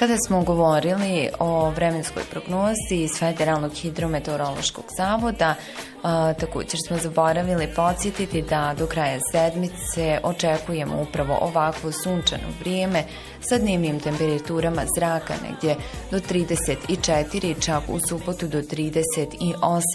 Kada smo govorili o vremenskoj prognozi iz Federalnog hidrometeorološkog zavoda, također smo zaboravili podsjetiti da do kraja sedmice očekujemo upravo ovakvo sunčano vrijeme sa dnevnim temperaturama zraka negdje do 34, čak u subotu do 38